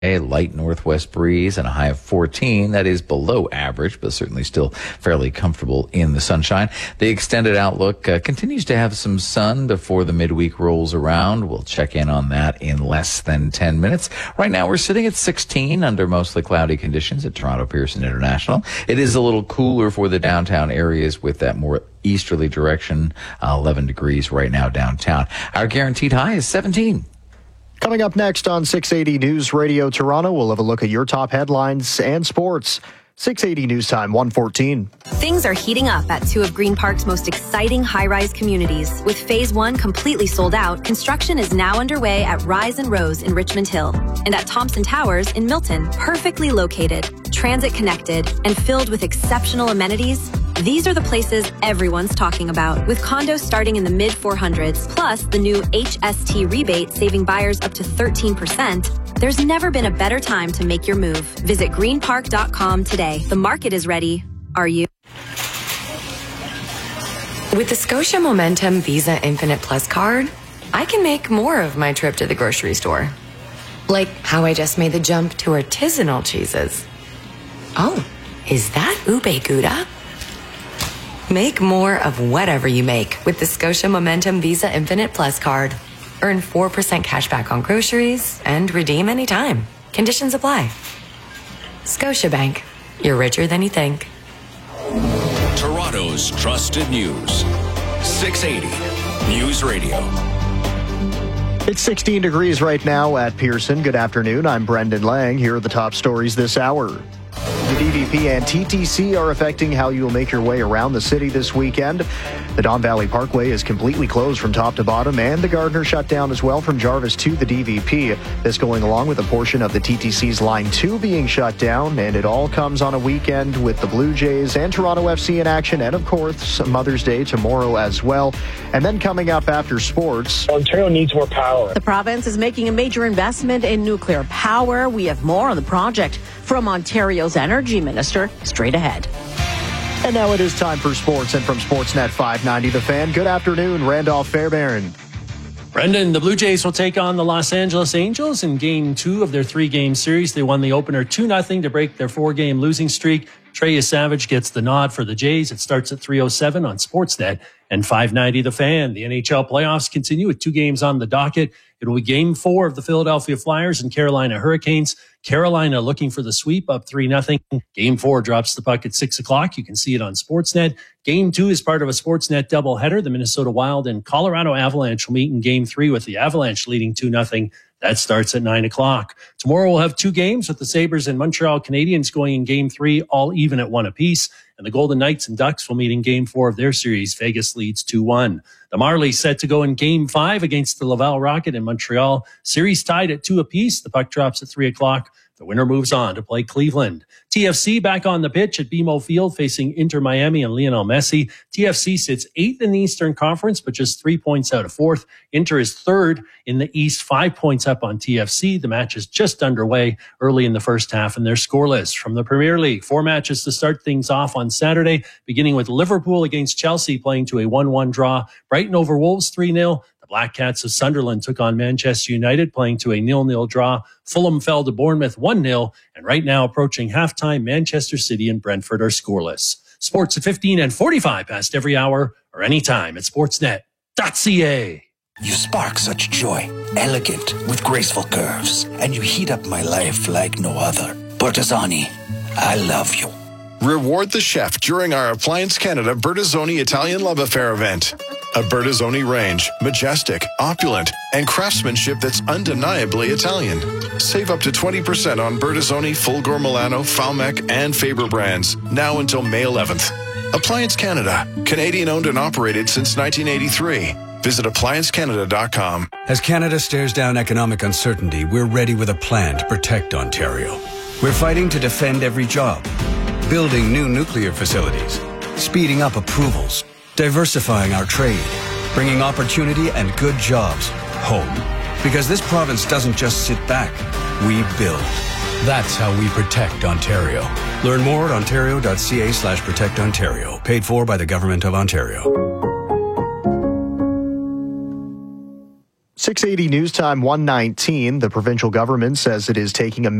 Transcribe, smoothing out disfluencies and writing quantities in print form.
A light northwest breeze and a high of 14. That is below average, but certainly still fairly comfortable in the sunshine. The extended outlook continues to have some sun before the midweek rolls around. We'll check in on that in less than 10 minutes. Right now we're sitting at 16 under mostly cloudy conditions at Toronto Pearson International. It is a little cooler for the downtown areas with that more easterly direction. 11 degrees right now downtown. Our guaranteed high is 17. Coming up next on 680 News Radio Toronto, we'll have a look at your top headlines and sports. 680 News Time, 1:14. Things are heating up at two of Green Park's most exciting high-rise communities. With Phase 1 completely sold out, construction is now underway at Rise and Rose in Richmond Hill and at Thompson Towers in Milton. Perfectly located, transit-connected, and filled with exceptional amenities, these are the places everyone's talking about. With condos starting in the mid-400s, plus the new HST rebate saving buyers up to 13%, there's never been a better time to make your move. Visit greenpark.com today. The market is ready. Are you? With the Scotia Momentum Visa Infinite Plus card, I can make more of my trip to the grocery store. Like how I just made the jump to artisanal cheeses. Oh, is that ube gouda? Make more of whatever you make with the Scotia Momentum Visa Infinite Plus card. Earn 4% cash back on groceries and redeem anytime. Conditions apply. Scotiabank. You're richer than you think. Toronto's trusted news. 680 News Radio. It's 16 degrees right now at Pearson. Good afternoon. I'm Brendan Lang. Here are the top stories this hour. The DVP and TTC are affecting how you will make your way around the city this weekend. The Don Valley Parkway is completely closed from top to bottom, and the Gardner shut down as well from Jarvis to the DVP. This going along with a portion of the TTC's Line 2 being shut down, and it all comes on a weekend with the Blue Jays and Toronto FC in action, and of course Mother's Day tomorrow as well. And then coming up after sports, Ontario needs more power. The province is making a major investment in nuclear power. We have more on the project from Ontario's Energy Minister straight ahead. And now it is time for sports, and from Sportsnet 590 The Fan, good afternoon, Randolph Fairbairn. Brendan, the Blue Jays will take on the Los Angeles Angels in Game 2 of their 3-game series. They won the opener 2-0 to break their 4-game losing streak. Trey Savage gets the nod for the Jays. It starts at 3:07 on Sportsnet and 590 The Fan. The NHL playoffs continue with 2 games on the docket. It will be Game 4 of the Philadelphia Flyers and Carolina Hurricanes. Carolina looking for the sweep, up 3-0. Game 4 drops the puck at 6 o'clock. You can see it on Sportsnet. Game 2 is part of a Sportsnet doubleheader. The Minnesota Wild and Colorado Avalanche will meet in Game 3 with the Avalanche leading 2-0. That starts at 9 o'clock. Tomorrow we'll have 2 games with the Sabres and Montreal Canadiens going in Game 3, all even at 1 apiece. And the Golden Knights and Ducks will meet in Game 4 of their series. Vegas leads 2-1. The Marlies set to go in Game 5 against the Laval Rocket in Montreal. Series tied at 2 apiece. The puck drops at 3 o'clock. The winner moves on to play Cleveland. TFC back on the pitch at BMO Field facing Inter Miami and Lionel Messi. TFC sits 8th in the Eastern Conference, but just 3 points out of 4th. Inter is 3rd in the East, 5 points up on TFC. The match is just underway early in the first half, and they're scoreless. From the Premier League, 4 matches to start things off on Saturday, beginning with Liverpool against Chelsea playing to a 1-1 draw. Brighton over Wolves 3-0. Black Cats of Sunderland took on Manchester United, playing to a 0-0 draw. Fulham fell to Bournemouth 1-0. And right now, approaching halftime, Manchester City and Brentford are scoreless. Sports at 15 and 45 past every hour or anytime at sportsnet.ca. You spark such joy, elegant with graceful curves, and you heat up my life like no other. Bertazzoni, I love you. Reward the chef during our Appliance Canada Bertazzoni Italian Love Affair event. A Bertazzoni range, majestic, opulent, and craftsmanship that's undeniably Italian. Save up to 20% on Bertazzoni, Fulgor Milano, Falmec, and Faber brands, now until May 11th. Appliance Canada, Canadian owned and operated since 1983. Visit appliancecanada.com. As Canada stares down economic uncertainty, we're ready with a plan to protect Ontario. We're fighting to defend every job, building new nuclear facilities, speeding up approvals, diversifying our trade, bringing opportunity and good jobs home. Because this province doesn't just sit back, we build. That's how we protect Ontario. Learn more at ontario.ca/protectontario. Paid for by the Government of Ontario. 680 News Time 119. The provincial government says it is taking a